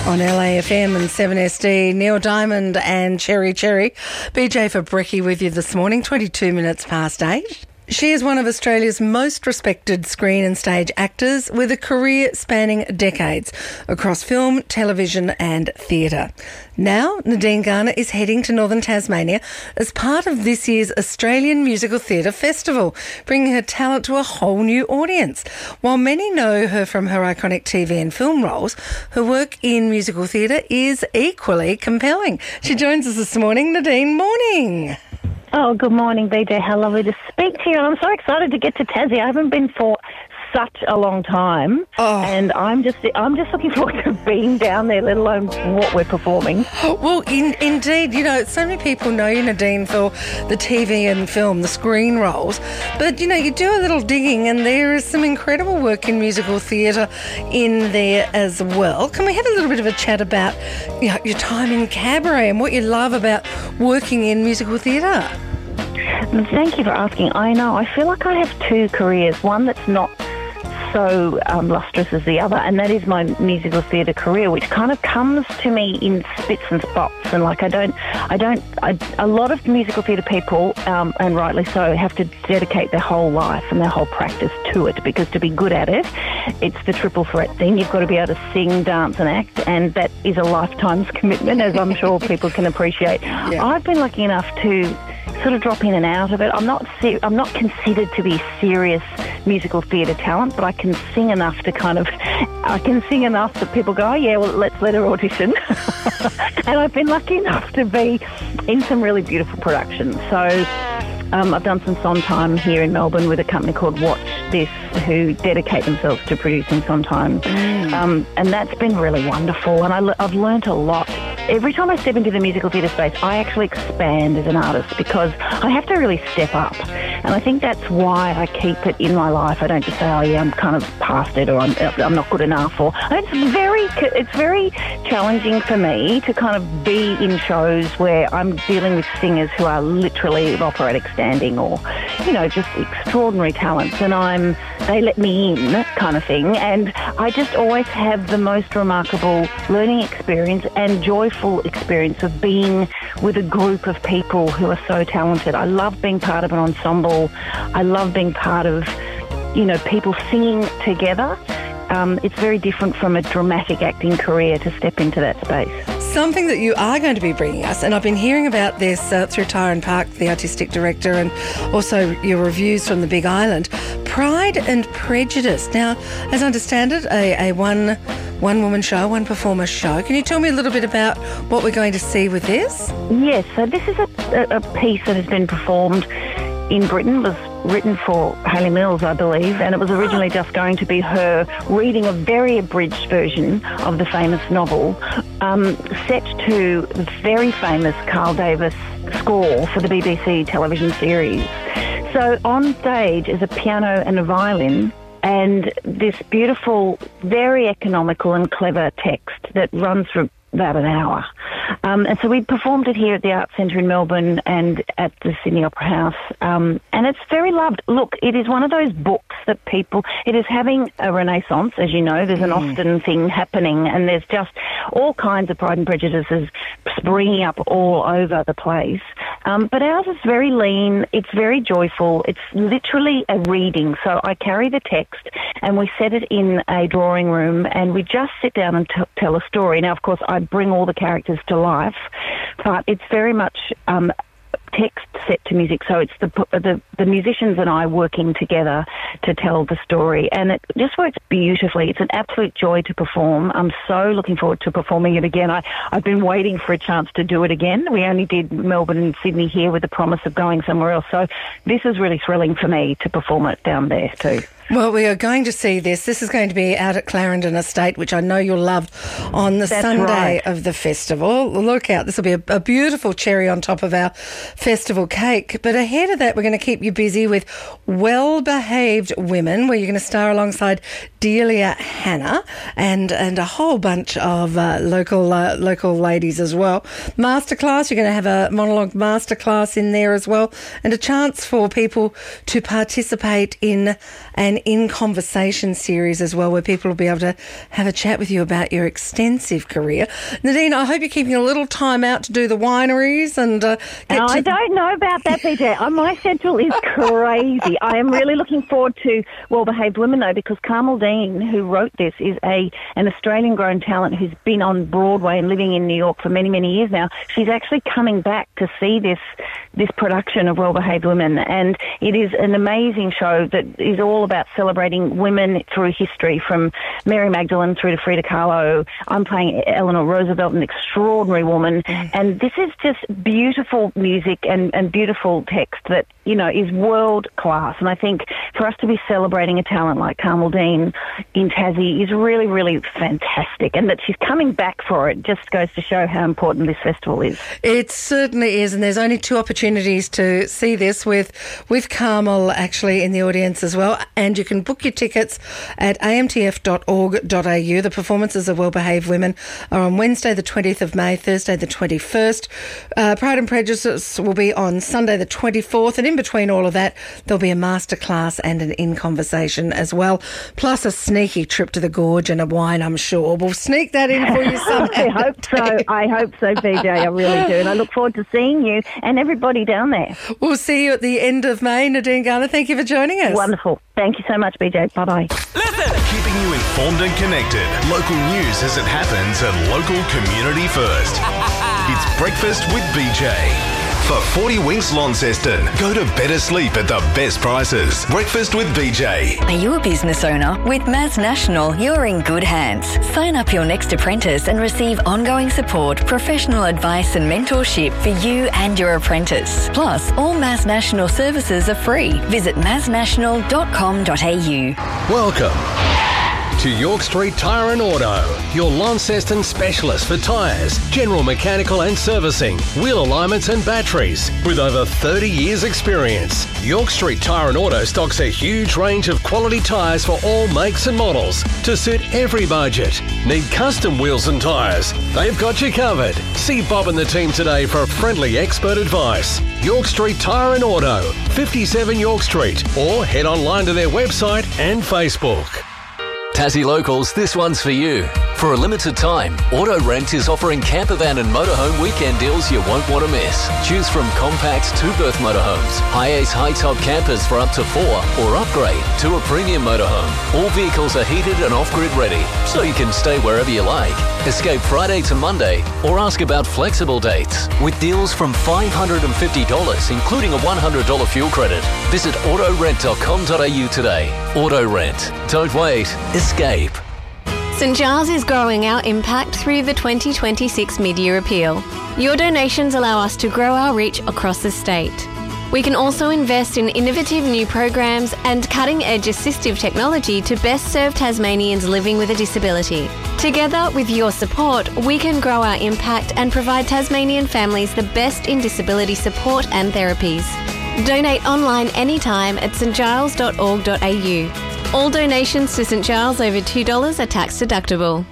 On LAFM and 7SD, Neil Diamond and Cherry Cherry. BJ Fabricki with you this morning, 22 minutes past 8. She is one of Australia's most respected screen and stage actors with a career spanning decades across film, television and theatre. Now, Nadine Garner is heading to Northern Tasmania as part of this year's Australian Musical Theatre Festival, bringing her talent to a whole new audience. While many know her from her iconic TV and film roles, her work in musical theatre is equally compelling. She joins us this morning. Nadine, morning. Oh, good morning, BJ. How lovely to speak to you. And I'm so excited to get to Tassie. I haven't been for such a long time, and I'm just looking forward to being down there, let alone what we're performing. Well, indeed, you know, so many people know you, Nadine, for the TV and film, the screen roles, but, you know, you do a little digging and there is some incredible work in musical theatre in there as well. Can we have a little bit of a chat about, you know, your time in cabaret and what you love about working in musical theatre? Thank you for asking. I know, I feel like I have two careers, one that's not so lustrous as the other, and that is my musical theatre career, which kind of comes to me in spits and spots. And like a lot of musical theatre people, and rightly so, have to dedicate their whole life and their whole practice to it, because to be good at it, it's the triple threat thing. You've got to be able to sing, dance and act, and that is a lifetime's commitment, as I'm sure people can appreciate. Yeah. I've been lucky enough to sort of drop in and out of it. I'm not considered to be serious musical theatre talent, but I can sing enough that people go, oh, yeah, well, let's let her audition. And I've been lucky enough to be in some really beautiful productions. So I've done some Sondheim here in Melbourne with a company called Watch This, who dedicate themselves to producing Sondheim. And that's been really wonderful, and I've learnt a lot. Every time I step into the musical theatre space, I actually expand as an artist, because I have to really step up. And I think that's why I keep it in my life. I don't just say, oh, yeah, I'm kind of past it, or I'm not good enough. Or it's very challenging for me to kind of be in shows where I'm dealing with singers who are literally of operatic standing, or, you know, just extraordinary talents. And they let me in kind of thing. And I just always have the most remarkable learning experience and joyful experience of being with a group of people who are so talented. I love being part of an ensemble. I love being part of, you know, people singing together. It's very different from a dramatic acting career to step into that space. Something that you are going to be bringing us, and I've been hearing about this through Tyron Park, the artistic director, and also your reviews from the Big Island, Pride and Prejudice. Now, as I understand it, a one-woman show, one-performer show. Can you tell me a little bit about what we're going to see with this? Yes, so this is a piece that has been performed in Britain. Was written for Hayley Mills, I believe, and it was originally just going to be her reading a very abridged version of the famous novel, set to the very famous Carl Davis score for the BBC television series. So on stage is a piano and a violin, and this beautiful, very economical and clever text that runs for about an hour. And so we performed it here at the Arts Centre in Melbourne and at the Sydney Opera House. And it's very loved. Look, it is one of those books that it is having a renaissance, as you know. There's an Austen thing happening, and there's just all kinds of Pride and Prejudices springing up all over the place. But ours is very lean. It's very joyful. It's literally a reading. So I carry the text and we set it in a drawing room and we just sit down and tell a story. Now, of course, I bring all the characters to life, but it's very much text set to music, so it's the musicians and I working together to tell the story, and it just works beautifully. It's an absolute joy to perform. I'm so looking forward to performing it again. I've been waiting for a chance to do it again. We only did Melbourne and Sydney here with the promise of going somewhere else, so this is really thrilling for me to perform it down there too. Well, we are going to see this. This is going to be out at Clarendon Estate, which I know you'll love, on the Sunday of the festival. Look out. This will be a beautiful cherry on top of our festival cake. But ahead of that, we're going to keep you busy with Well-Behaved Women, where you're going to star alongside Delia Hanna and a whole bunch of local ladies as well. Masterclass, you're going to have a monologue masterclass in there as well, and a chance for people to participate in an In Conversation series as well, where people will be able to have a chat with you about your extensive career. Nadine, I hope you're keeping a little time out to do the wineries and I don't know about that, BJ. My schedule is crazy. I am really looking forward to Well-Behaved Women, though, because Carmel Dean, who wrote this, is an Australian-grown talent who's been on Broadway and living in New York for many, many years now. She's actually coming back to see this production of Well-Behaved Women, and it is an amazing show that is all about celebrating women through history, from Mary Magdalene through to Frida Kahlo. I'm playing Eleanor Roosevelt, an extraordinary woman, and this is just beautiful music and beautiful text that, you know, is world class. And I think for us to be celebrating a talent like Carmel Dean in Tassie is really, really fantastic. And that she's coming back for it just goes to show how important this festival is. It certainly is, and there's only 2 opportunities to see this with Carmel actually in the audience as well. And you can book your tickets at amtf.org.au. The performances of Well-Behaved Women are on Wednesday the 20th of May, Thursday the 21st. Pride and Prejudice will be on Sunday the 24th, and in between all of that there'll be a masterclass and an In Conversation as well, plus a sneaky trip to the Gorge and a wine, I'm sure. We'll sneak that in for you somehow. I hope so, BJ. I really do, and I look forward to seeing you and everybody down there. We'll see you at the end of May. Nadine Garner, thank you for joining us. Wonderful. Thank you so much, BJ. Bye-bye. Listen! Keeping you informed and connected. Local news as it happens and local community first. It's Breakfast with BJ. For 40 Winks Launceston, go to better sleep at the best prices. Breakfast with BJ. Are you a business owner? With Maz National, you're in good hands. Sign up your next apprentice and receive ongoing support, professional advice and mentorship for you and your apprentice. Plus, all Maz National services are free. Visit maznational.com.au. Welcome to York Street Tyre and Auto, your Launceston specialist for tyres, general mechanical and servicing, wheel alignments and batteries. With over 30 years experience, York Street Tyre and Auto stocks a huge range of quality tyres for all makes and models to suit every budget. Need custom wheels and tyres? They've got you covered. See Bob and the team today for friendly expert advice. York Street Tyre and Auto, 57 York Street, or head online to their website and Facebook. Tassie Locals, this one's for you. For a limited time, Auto Rent is offering campervan and motorhome weekend deals you won't want to miss. Choose from compact 2-berth motorhomes, high-ace high-top campers for up to 4, or upgrade to a premium motorhome. All vehicles are heated and off-grid ready, so you can stay wherever you like. Escape Friday to Monday, or ask about flexible dates. With deals from $550, including a $100 fuel credit. Visit autorent.com.au today. Auto Rent. Don't wait. Escape. St Giles is growing our impact through the 2026 Mid-Year Appeal. Your donations allow us to grow our reach across the state. We can also invest in innovative new programs and cutting-edge assistive technology to best serve Tasmanians living with a disability. Together, with your support, we can grow our impact and provide Tasmanian families the best in disability support and therapies. Donate online anytime at stgiles.org.au. All donations to St Giles over $2 are tax deductible.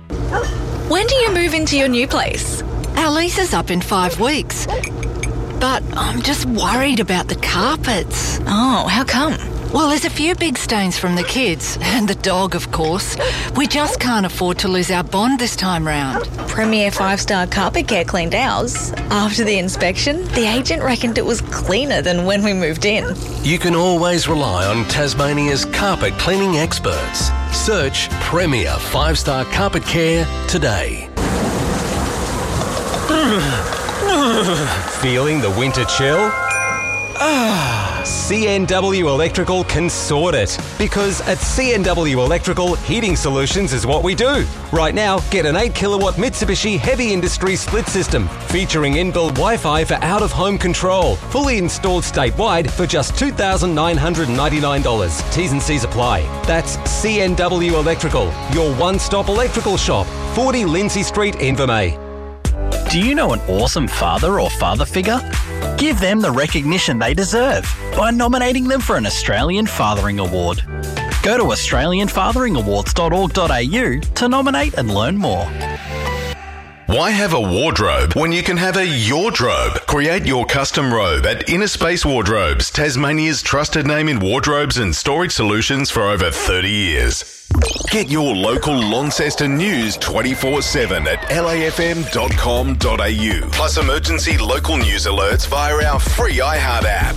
When do you move into your new place? Our lease is up in 5 weeks. But I'm just worried about the carpets. Oh, how come? Well, there's a few big stains from the kids, and the dog, of course. We just can't afford to lose our bond this time round. Premier 5-star Carpet Care cleaned ours. After the inspection, the agent reckoned it was cleaner than when we moved in. You can always rely on Tasmania's carpet cleaning experts. Search Premier 5-star Carpet Care today. Feeling the winter chill? CNW Electrical can sort it. Because at CNW Electrical, heating solutions is what we do. Right now, get an 8 kilowatt Mitsubishi Heavy Industry split system featuring inbuilt Wi-Fi for out-of-home control. Fully installed statewide for just $2,999. T's and C's apply. That's CNW Electrical, your one-stop electrical shop. 40 Lindsay Street, Invermay. Do you know an awesome father or father figure? Give them the recognition they deserve by nominating them for an Australian Fathering Award. Go to australianfatheringawards.org.au to nominate and learn more. Why have a wardrobe when you can have a yardrobe? Create your custom robe at Inner Space Wardrobes, Tasmania's trusted name in wardrobes and storage solutions for over 30 years. Get your local Launceston news 24/7 at lafm.com.au. Plus emergency local news alerts via our free iHeart app.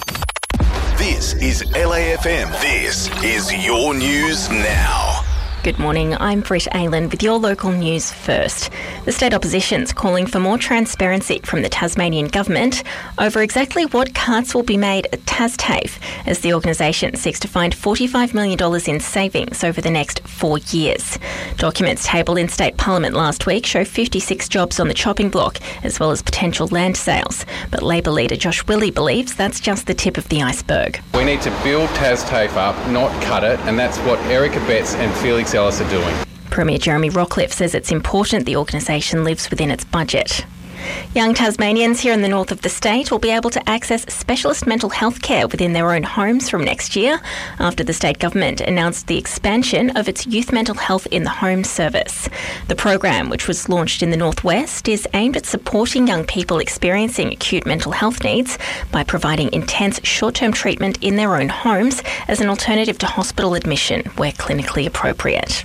This is LAFM. This is your news now. Good morning, I'm Britt Aylan with your local news first. The state opposition's calling for more transparency from the Tasmanian government over exactly what cuts will be made at TasTAFE as the organisation seeks to find $45 million in savings over the next 4 years. Documents tabled in State Parliament last week show 56 jobs on the chopping block as well as potential land sales. But Labor leader Josh Willey believes that's just the tip of the iceberg. We need to build TasTAFE up, not cut it, and that's what Erica Betts and Felix Ellis are doing. Premier Jeremy Rockcliffe says it's important the organisation lives within its budget. Young Tasmanians here in the north of the state will be able to access specialist mental health care within their own homes from next year after the state government announced the expansion of its youth mental health in the home service. The program, which was launched in the northwest, is aimed at supporting young people experiencing acute mental health needs by providing intense short-term treatment in their own homes as an alternative to hospital admission where clinically appropriate.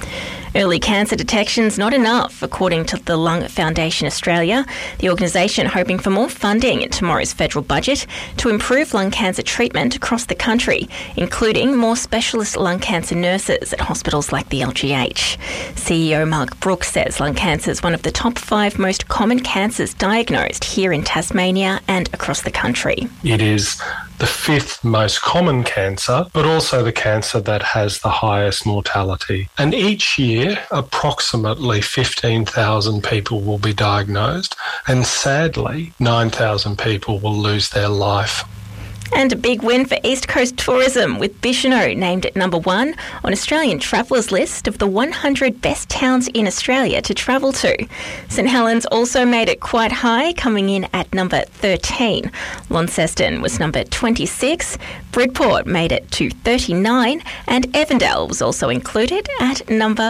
Early cancer detection's not enough, according to the Lung Foundation Australia, the organisation hoping for more funding in tomorrow's federal budget to improve lung cancer treatment across the country, including more specialist lung cancer nurses at hospitals like the LGH. CEO Mark Brooks says lung cancer is one of the top 5 most common cancers diagnosed here in Tasmania and across the country. It is the 5th most common cancer, but also the cancer that has the highest mortality. And each year, approximately 15,000 people will be diagnosed, and sadly, 9,000 people will lose their life. And a big win for East Coast tourism, with Bicheno named at number 1 on Australian Travellers' list of the 100 best towns in Australia to travel to. St Helens also made it quite high, coming in at number 13. Launceston was number 26, Bridport made it to 39, and Evandale was also included at number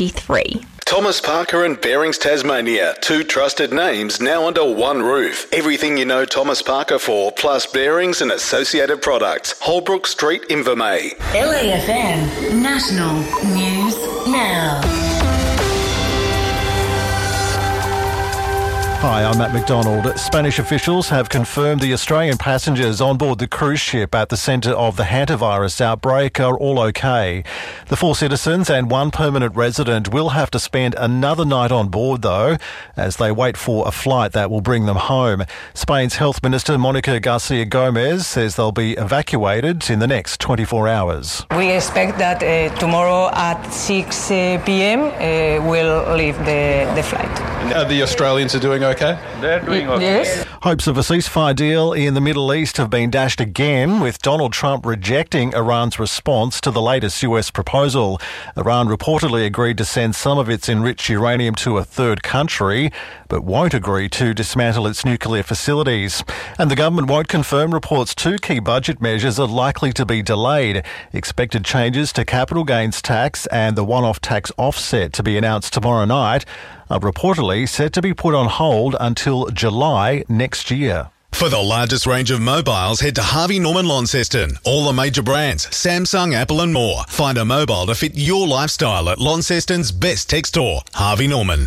53. Thomas Parker and Bearings Tasmania, 2 trusted names now under one roof. Everything you know Thomas Parker for, plus bearings and associated products. Holbrook Street, Invermay. LAFM National News Now. Hi, I'm Matt McDonald. Spanish officials have confirmed the Australian passengers on board the cruise ship at the centre of the hantavirus outbreak are all okay. The 4 citizens and 1 permanent resident will have to spend another night on board, though, as they wait for a flight that will bring them home. Spain's Health Minister Monica Garcia Gomez says they'll be evacuated in the next 24 hours. We expect that tomorrow at 6 p.m. we'll leave the flight. The Australians are doing okay? They're doing okay. Yes. Hopes of a ceasefire deal in the Middle East have been dashed again, with Donald Trump rejecting Iran's response to the latest US proposal. Iran reportedly agreed to send some of its enriched uranium to a third country, but won't agree to dismantle its nuclear facilities. And the government won't confirm reports 2 key budget measures are likely to be delayed. Expected changes to capital gains tax and the one-off tax offset to be announced tomorrow night are reportedly set to be put on hold until July next year. For the largest range of mobiles, head to Harvey Norman Launceston. All the major brands, Samsung, Apple and more. Find a mobile to fit your lifestyle at Launceston's best tech store, Harvey Norman.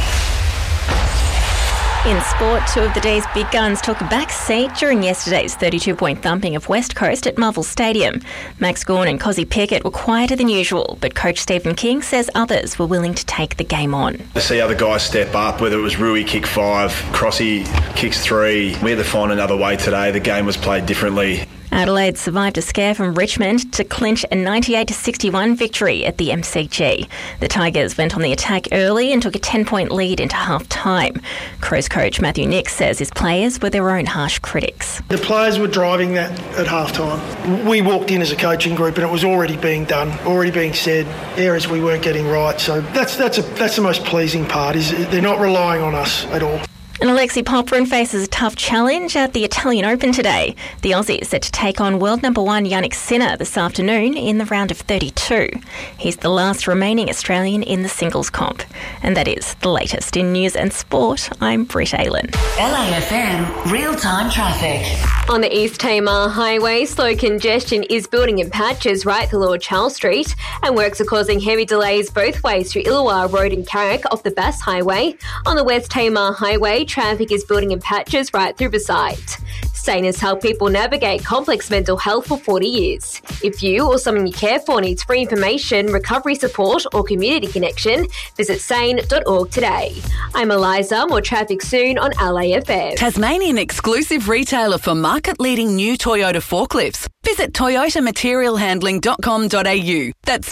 In sport, 2 of the day's big guns took a back seat during yesterday's 32-point thumping of West Coast at Marvel Stadium. Max Gawn and Cozzy Pickett were quieter than usual, but coach Stephen King says others were willing to take the game on. To see other guys step up, whether it was Rui kick 5, Crossy kicks 3, we had to find another way today. The game was played differently. Adelaide survived a scare from Richmond to clinch a 98-61 victory at the MCG. The Tigers went on the attack early and took a 10-point lead into half-time. Crows coach Matthew Nix says his players were their own harsh critics. The players were driving that at half-time. We walked in as a coaching group and it was already being done, already being said, areas we weren't getting right. So that's the most pleasing part, is they're not relying on us at all. And Alexei Popyrin faces a tough challenge at the Italian Open today. The Aussie is set to take on world number 1 Jannik Sinner this afternoon in the round of 32. He's the last remaining Australian in the singles comp. And that is the latest in news and sport. I'm Britt Aylen. LAFM real-time traffic. On the East Tamar Highway, slow congestion is building in patches right through Lord Charles Street, and works are causing heavy delays both ways through Illawarra Road and Carrick off the Bass Highway. On the West Tamar Highway, traffic is building in patches right through Beside. SANE has helped people navigate complex mental health for 40 years. If you or someone you care for needs free information, recovery support or community connection, visit sane.org today. I'm Eliza, more traffic soon on LAFM. Tasmanian exclusive retailer for market-leading new Toyota forklifts. Visit toyotamaterialhandling.com.au. That's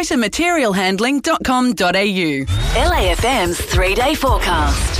toyotamaterialhandling.com.au. LAFM's 3-day forecast.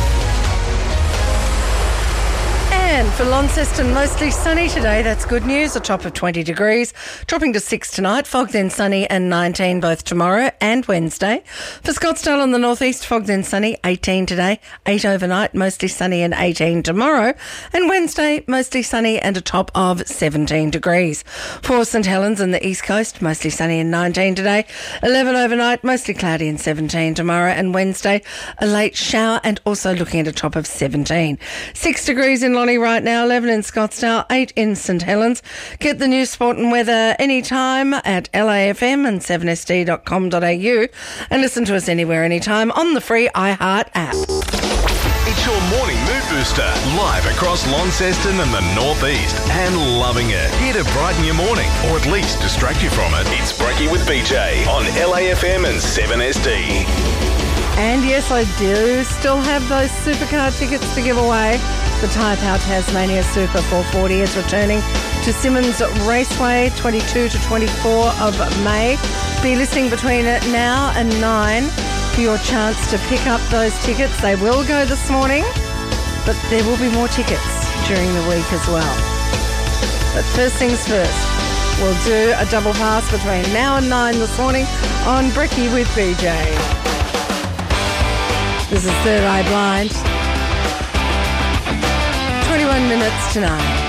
And for Launceston, mostly sunny today. That's good news. A top of 20 degrees, dropping to 6 tonight. Fog then sunny and 19 both tomorrow and Wednesday. For Scottsdale on the northeast, fog then sunny, 18 today, 8 overnight, mostly sunny and 18 tomorrow. And Wednesday, mostly sunny and a top of 17 degrees. For St Helens and the east coast, mostly sunny and 19 today, 11 overnight, mostly cloudy and 17 tomorrow. And Wednesday, a late shower and also looking at a top of 17. 6 degrees in Lonnie right now, 11 in Scottsdale, 8 in St Helens. Get the news, sport and weather anytime at LAFM and 7sd.com.au and listen to us anywhere, anytime on the free iHeart app. It's your morning mood booster, live across Launceston and the northeast, and loving it. Here to brighten your morning, or at least distract you from it. It's Brekkie with BJ on LAFM and 7SD. And yes, I do still have those supercar tickets to give away. The Tyre Power Tasmania Super 440 is returning to Symonds Raceway 22 to 24 of May. Be listening between now and 9 for your chance to pick up those tickets. They will go this morning, but there will be more tickets during the week as well. But first things first, we'll do a double pass between now and 9 this morning on Brekkie with BJ. This is Third Eye Blind. 21 minutes to 9.